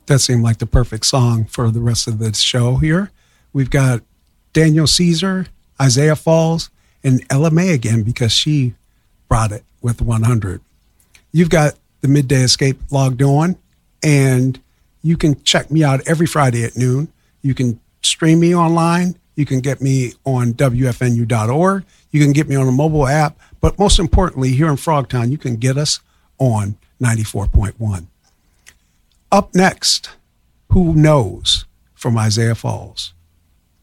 That seemed like the perfect song for the rest of the show here. We've got Daniel Caesar, Isaiah Falls, and Ella May again because she brought it with 100. You've got the Midday Escape logged on, and you can check me out every Friday at noon. You can stream me online. You can get me on WFNU.org. You can get me on a mobile app. But most importantly, here in Frogtown, you can get us on 94.1. Up next, Who Knows from Isaiah Falls.